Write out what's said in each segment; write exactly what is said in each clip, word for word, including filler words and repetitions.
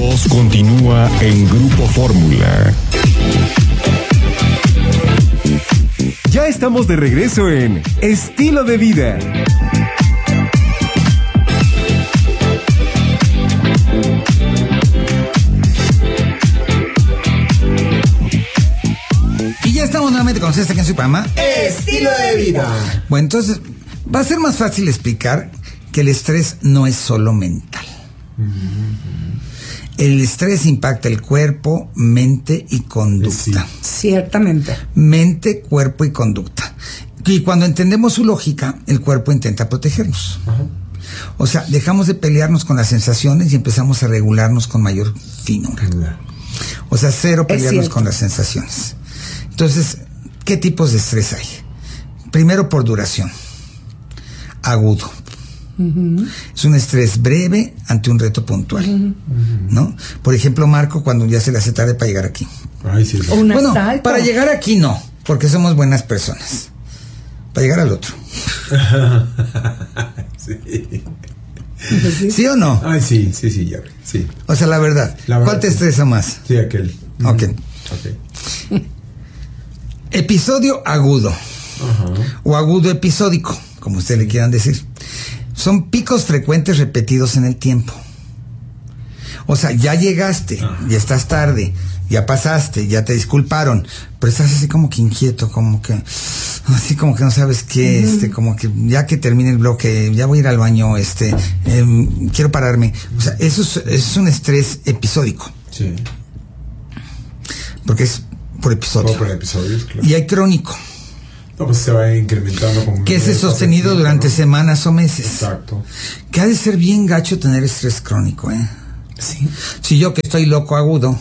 voz continúa en Grupo Fórmula. Ya estamos de regreso en Estilo de Vida. Y ya estamos nuevamente con esta canción, programa Estilo de Vida. Bueno, entonces va a ser más fácil explicar que el estrés no es solo mental. El estrés impacta el cuerpo, mente y conducta. Sí. Ciertamente. Mente, cuerpo y conducta. Y cuando entendemos su lógica, el cuerpo intenta protegernos. Ajá. O sea, dejamos de pelearnos con las sensaciones y empezamos a regularnos con mayor finura. O sea, cero pelearnos con las sensaciones. Entonces, ¿qué tipos de estrés hay? Primero, por duración. Agudo. Uh-huh. Es un estrés breve ante un reto puntual, uh-huh. ¿no? Por ejemplo, Marco, cuando ya se le hace tarde para llegar aquí. Ay, sí, o un bueno, asalto. Para llegar aquí no, porque somos buenas personas. Para llegar al otro. Sí. ¿Sí? ¿Sí o no? Ay, sí, sí, sí, ya. Sí. O sea, la verdad, la verdad ¿cuál te estresa más? Sí, aquel. Ok. Ok. Episodio agudo. Uh-huh. O agudo episódico, como ustedes le quieran decir. Son picos frecuentes repetidos en el tiempo. O sea, ya llegaste, uh-huh. ya estás tarde, ya pasaste, ya te disculparon, pero estás así como que inquieto, como que así como que no sabes qué, uh-huh. este, como que ya que termine el bloque, ya voy a ir al baño, este, eh, quiero pararme. O sea, eso es, es un estrés episódico. Sí. Porque es por episodio. Oh, por episodios, claro. Y hay crónico. No, pues se va incrementando con que es sostenido durante ¿no? semanas o meses. Exacto. Que ha de ser bien gacho tener estrés crónico, ¿eh? Sí. Si yo que estoy loco agudo.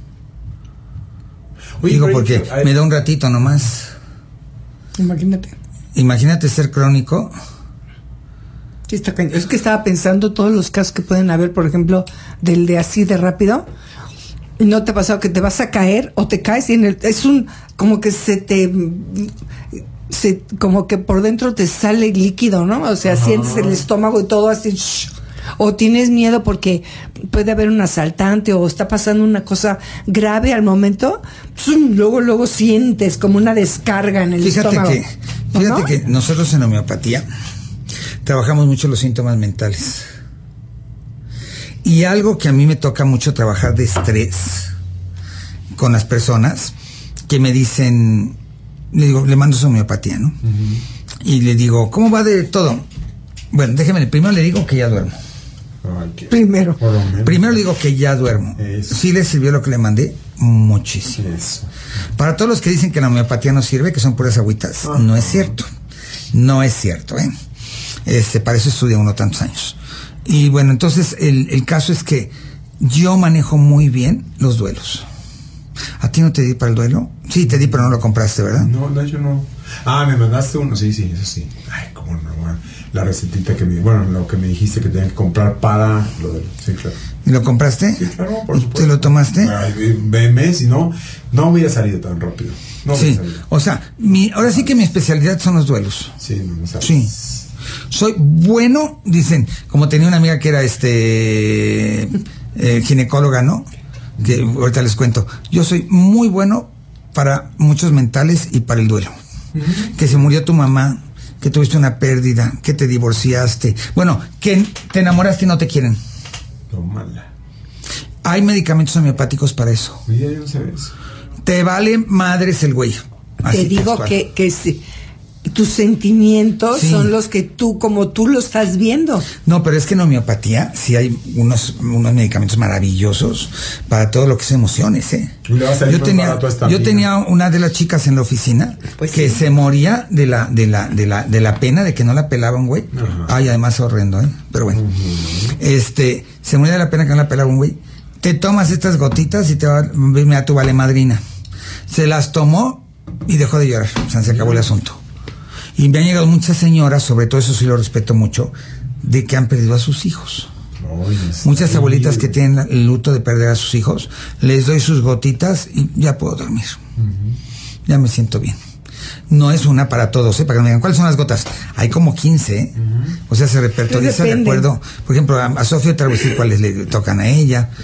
Oye, digo porque hay... me da un ratito nomás. Imagínate. Imagínate ser crónico. Sí, está cañón. Es que estaba pensando todos los casos que pueden haber, por ejemplo, del de así de rápido. ¿No te ha pasado que te vas a caer o te caes y en el, es un como que se te se, como que por dentro te sale líquido, ¿no? O sea, ajá. sientes el estómago y todo así, shh, o tienes miedo porque puede haber un asaltante o está pasando una cosa grave al momento, luego luego sientes como una descarga en el fíjate estómago. Que, fíjate ¿no? que nosotros en homeopatía trabajamos mucho los síntomas mentales. Y algo que a mí me toca mucho trabajar de estrés con las personas que me dicen, le digo, le mando su homeopatía, ¿no? Uh-huh. Y le digo, ¿cómo va de todo? Bueno, déjeme, primero le digo que ya duermo. Okay. Primero. Primero le digo que ya duermo. Eso. ¿Sí le sirvió lo que le mandé? Muchísimo. Eso. Para todos los que dicen que la homeopatía no sirve, que son puras agüitas, uh-huh. no es cierto. No es cierto, ¿eh? Este, para eso estudia uno tantos años. Y bueno, entonces el, el caso es que yo manejo muy bien los duelos. ¿A ti no te di para el duelo? Sí, te di, pero no lo compraste, ¿verdad? No, de hecho no. Ah, me mandaste uno, sí, sí, eso sí. Ay, cómo no, bueno, la recetita que me, bueno, lo que me dijiste que tenía que comprar para lo duelo, sí, claro. ¿Y lo compraste? Sí, claro, por ¿Y supuesto. te lo tomaste? Ay, veme, si no, no hubiera salido tan rápido. No sí, o sea, mi, ahora sí que mi especialidad son los duelos. Sí, no, no sabes. Sí. Soy bueno, dicen, como tenía una amiga que era este eh, ginecóloga, ¿no? Que ahorita les cuento. Yo soy muy bueno para muchos mentales y para el duelo. Uh-huh. Que se murió tu mamá, que tuviste una pérdida, que te divorciaste. Bueno, que te enamoraste y no te quieren. Tómala. Hay medicamentos homeopáticos para eso. Mira, yo no sé eso. Te vale madres el güey. Así te digo textual. que, que sí. Tus sentimientos sí. son los que tú, como tú lo estás viendo. No, pero es que en homeopatía sí hay unos, unos medicamentos maravillosos para todo lo que es emociones, ¿eh? Yo tenía, yo tenía una de las chicas en la oficina pues que sí. se moría de la, de la, de la, de la pena de que no la pelaba un güey. Ajá. Ay, además horrendo, ¿eh? Pero bueno. Uh-huh. Este, se moría de la pena que no la pelaba un güey. Te tomas estas gotitas y te va, mira, tu vale madrina. Se las tomó y dejó de llorar. O sea, se acabó el asunto. Y me han llegado muchas señoras, sobre todo eso sí lo respeto mucho, de que han perdido a sus hijos. Oh, muchas abuelitas que tienen el luto de perder a sus hijos, les doy sus gotitas y ya puedo dormir. Uh-huh. Ya me siento bien. No es una para todos, ¿eh? Para que me digan, ¿cuáles son las gotas? Hay como quince, ¿eh? Uh-huh. O sea, se repertoriza de acuerdo. Por ejemplo, a, a Sofía te voy a decir cuáles le tocan a ella.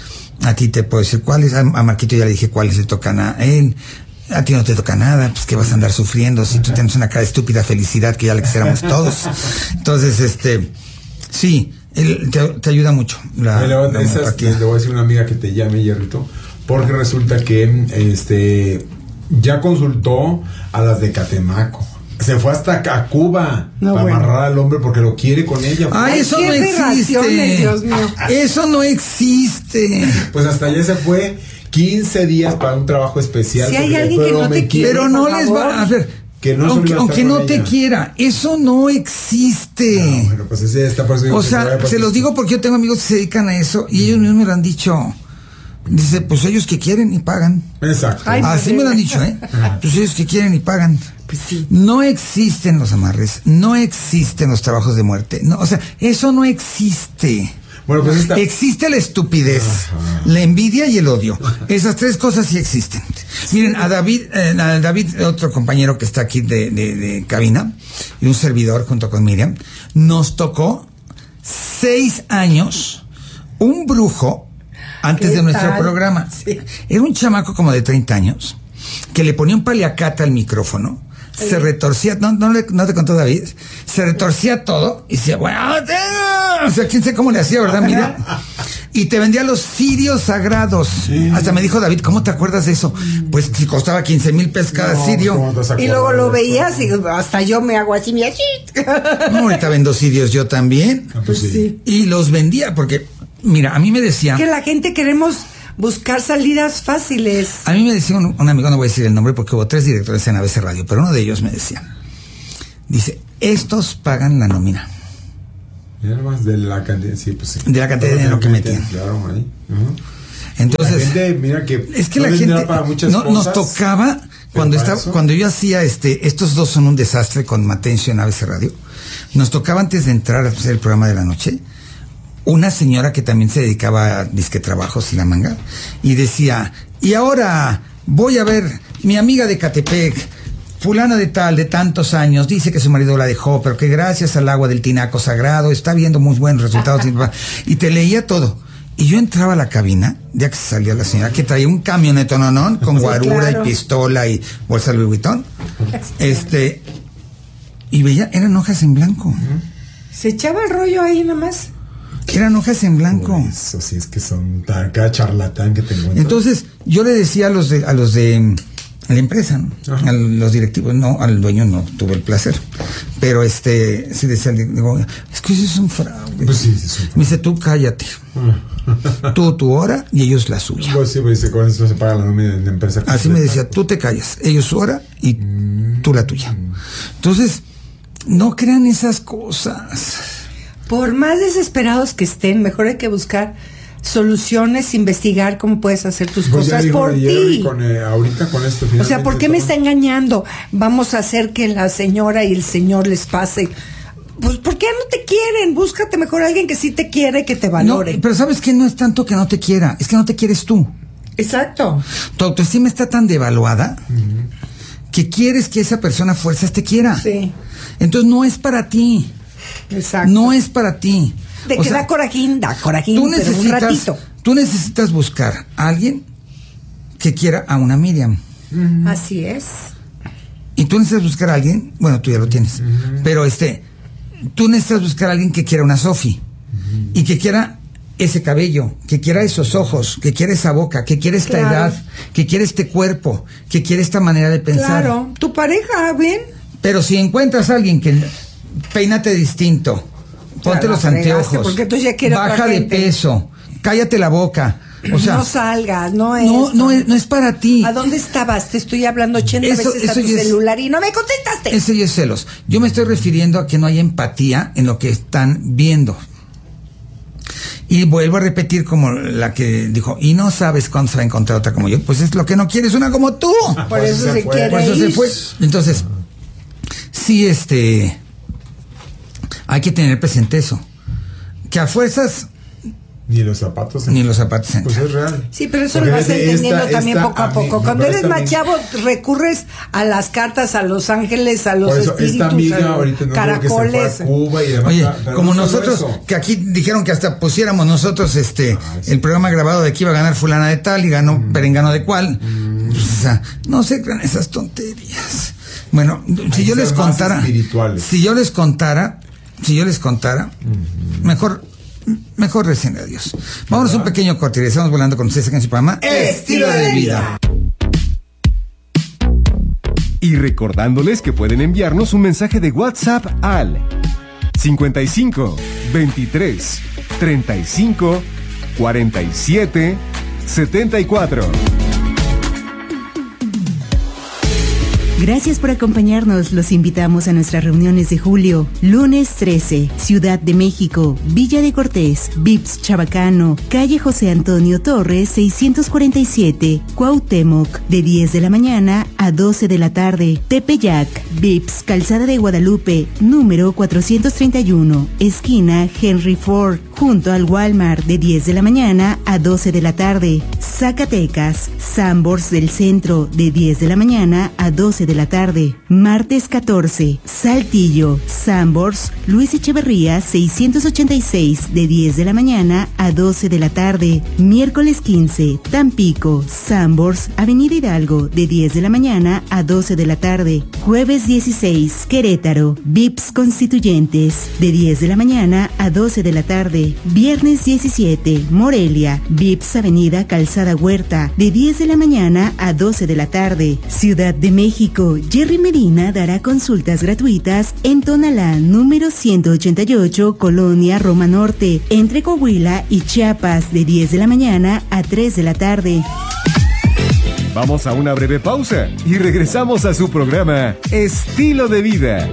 A ti te puedo decir cuáles, a, a Marquito ya le dije cuáles le tocan a él. A ti no te toca nada, pues que vas a andar sufriendo si tú tienes una cara de estúpida felicidad que ya la quisiéramos todos. Entonces, este, sí, él te, te ayuda mucho. La, bueno, la esas, le voy a decir a una amiga que te llame, Hierrito, porque resulta que este ya consultó a las de Catemaco. Se fue hasta a Cuba no, para bueno. amarrar al hombre porque lo quiere con ella. ¡Ay, eso no existe! Dios mío. Eso no existe. Pues hasta allá se fue quince días para un trabajo especial. Si hay alguien que no te quiere, pero no les va a ver. Que no aunque aunque no ella. te quiera, eso no existe. No, bueno, pues ese está por eso o sea, se los digo porque yo tengo amigos que se dedican a eso y ellos mismos me lo han dicho. Dice, pues ellos que quieren y pagan. Exacto. Ay, así me lo han dicho, ¿eh? Pues ellos que quieren y pagan. Pues sí. No existen los amarres, no existen los trabajos de muerte. No, o sea, eso no existe. Bueno, pues esta... Existe la estupidez, ajá, la envidia y el odio. Esas tres cosas sí existen. Sí. Miren, a David, eh, a David, otro compañero que está aquí de, de, de cabina, y un servidor junto con Miriam, nos tocó seis años un brujo antes de nuestro tal? programa. Sí. Era un chamaco como de treinta años que le ponía un paliacate al micrófono. Sí. Se retorcía, no, no, le, no te contó David, se retorcía todo y decía, bueno, o sea, quién sé cómo le hacía, ¿verdad? Mira, y te vendía los cirios sagrados. Sí. Hasta me dijo David, ¿cómo te acuerdas de eso? Pues si costaba quince mil pesos cada no, cirio. Y luego lo veías y hasta yo me hago así, mira, no, ahorita vendo cirios yo también. Pues sí. Y los vendía porque, mira, a mí me decía que la gente queremos buscar salidas fáciles. A mí me decía un, un amigo, no voy a decir el nombre porque hubo tres directores en A B C Radio, pero uno de ellos me decía, dice, estos pagan la nómina. De la cantidad, sí, pues sí. De la cantidad de dinero que metían. Claro, ahí. Uh-huh. Entonces, la gente, mira que es que la gente para muchas no, cosas, nos tocaba cuando estaba, cuando yo hacía este, estos dos son un desastre con Matencio en A B C Radio. Nos tocaba antes de entrar a hacer el programa de la noche. Una señora que también se dedicaba a disque trabajos y la manga, y decía, y ahora voy a ver mi amiga de Catepec, fulana de tal, de tantos años, dice que su marido la dejó, pero que gracias al agua del tinaco sagrado está viendo muy buenos resultados. Y te leía todo. Y yo entraba a la cabina, ya que salía la señora, que traía un camionetón ¿no? con guarura, sí, claro, y pistola y bolsa Louis Vuitton, este, y veía, eran hojas en blanco. Se echaba el rollo ahí nada más. Eran hojas en blanco. Eso sí, es que son tan, cada charlatán que tengo. Entonces, yo le decía a los de, a los de a la empresa, ¿no? A los directivos, no, al dueño no tuve el placer. Pero este, sí decía, digo, es que eso es un fraude. Pues sí, sí, es un fraude. Me dice, tú cállate. Tú tu hora y ellos la suya. Pues sí, pues con eso se paga la nómina de la empresa. Así me decía, tú te callas, ellos su hora y mm. tú la tuya. Entonces, no crean esas cosas. Por más desesperados que estén, mejor hay que buscar soluciones, investigar cómo puedes hacer tus pues cosas por ti. Con, eh, ahorita con esto, o sea, ¿por qué me está engañando? Vamos a hacer que la señora y el señor les pase. Pues, ¿por qué no te quieren? Búscate mejor a alguien que sí te quiere, que te valore. No, pero ¿sabes qué? No es tanto que no te quiera, es que no te quieres tú. Exacto. Tu autoestima está tan devaluada uh-huh. que quieres que esa persona a fuerzas te quiera. Sí. Entonces no es para ti. Exacto. No es para ti. De o que sea, da corajín, da corajín, tú pero un ratito. Tú necesitas buscar a alguien que quiera a una Miriam. Uh-huh. Así es. Y tú necesitas buscar a alguien, bueno, tú ya lo tienes, uh-huh. pero este, tú necesitas buscar a alguien que quiera una Sofi uh-huh. y que quiera ese cabello, que quiera esos ojos, que quiera esa boca, que quiera esta claro. edad, que quiera este cuerpo, que quiera esta manera de pensar. Claro, tu pareja, ¿ven? Pero si encuentras a alguien que peínate distinto, ponte claro, los anteojos, porque tú ya baja de peso, cállate la boca, o sea, no salgas, no es, no, no es, no es para ti. ¿A dónde estabas? Te estoy hablando ochenta eso, veces eso a tu celular y no me contestaste. Eso ya es celos. Yo me estoy refiriendo a que no hay empatía en lo que están viendo. Y vuelvo a repetir como la que dijo, y no sabes cuándo se va a encontrar otra como yo. Pues es lo que no quieres, una como tú. Por, Por eso, eso se, se quiere Por eso ir. se fue. Entonces, sí, este, hay que tener presente eso. Que a fuerzas Ni los zapatos. Ni los zapatos. Pues es real. Sí, pero eso porque lo vas entendiendo esta, también esta, poco a poco. A mí, Cuando eres más chavo, recurres a las cartas, a los ángeles, a los eso, espíritus, amiga, a los no caracoles. Que se fue a Cuba y demás. Oye, como no nosotros, eso. que aquí dijeron que hasta pusiéramos nosotros este ah, sí. el programa grabado de que iba a ganar fulana de tal y ganó mm. perengano de cual. Mm. Pues, o sea, no se crean esas tonterías. Bueno, si yo les contara, si yo les contara, si yo les contara, mm-hmm. mejor... Mejor recién a Dios. Vámonos a un pequeño corte y estamos volando con ustedes en su programa Estilo de Vida. Y recordándoles que pueden enviarnos un mensaje de WhatsApp al cincuenta y cinco, veintitrés, treinta y cinco, cuarenta y siete, setenta y cuatro. Gracias por acompañarnos. Los invitamos a nuestras reuniones de julio. Lunes trece, Ciudad de México, Villa de Cortés, Vips Chabacano, calle José Antonio Torres, seiscientos cuarenta y siete, Cuauhtémoc, de diez de la mañana a doce de la tarde. Tepeyac, Vips Calzada de Guadalupe, número cuatrocientos treinta y uno, esquina Henry Ford, junto al Walmart, de diez de la mañana a doce de la tarde. Zacatecas, Sanborns del Centro, de diez de la mañana a doce de la tarde. Martes catorce, Saltillo, Sanborns, Luis Echeverría seiscientos ochenta y seis, de diez de la mañana a doce de la tarde. Miércoles quince, Tampico, Sanborns, Avenida Hidalgo, de diez de la mañana a doce de la tarde. Jueves dieciséis, Querétaro, Vips Constituyentes, de diez de la mañana a doce de la tarde. Viernes diecisiete, Morelia, Vips Avenida Calzada Huerta, de diez de la mañana a doce de la tarde. Ciudad de México, Jerry Medina dará consultas gratuitas en Tonalá, número ciento ochenta y ocho, Colonia Roma Norte, entre Coahuila y Chiapas, de diez de la mañana a tres de la tarde. Vamos a una breve pausa y regresamos a su programa Estilo de Vida.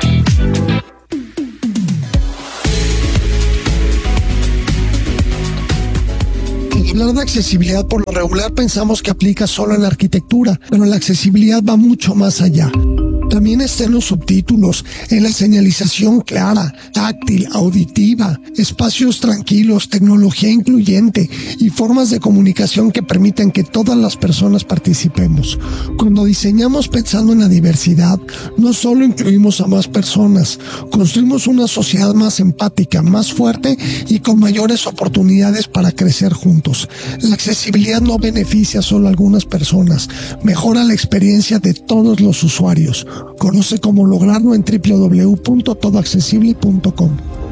Hablar de accesibilidad por lo regular pensamos que aplica solo en la arquitectura, pero la accesibilidad va mucho más allá. También está en los subtítulos, en la señalización clara, táctil, auditiva, espacios tranquilos, tecnología incluyente y formas de comunicación que permiten que todas las personas participemos. Cuando diseñamos pensando en la diversidad, no solo incluimos a más personas, construimos una sociedad más empática, más fuerte y con mayores oportunidades para crecer juntos. La accesibilidad no beneficia solo a algunas personas, mejora la experiencia de todos los usuarios. Conoce cómo lograrlo en doble u doble u doble u punto todo accesible punto com.